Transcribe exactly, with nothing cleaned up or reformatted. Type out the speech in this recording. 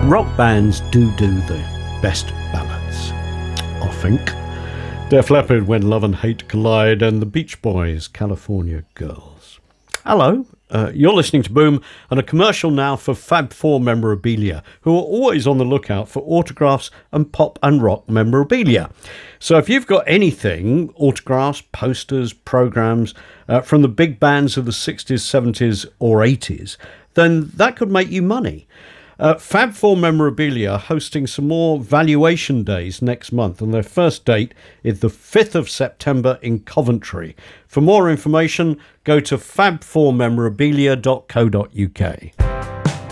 rock bands do do the best ballads, I think. Def Leppard, When Love and Hate Collide, and the Beach Boys, California Girls. Hello, uh, you're listening to Boom, and a commercial now for Fab Four memorabilia, who are always on the lookout for autographs and pop and rock memorabilia. So if you've got anything, autographs, posters, programs, uh, from the big bands of the sixties, seventies or eighties, then that could make you money. Uh, Fab Four Memorabilia are hosting some more valuation days next month, and their first date is the fifth of September in Coventry. For more information, go to fab four memorabilia dot co dot uk.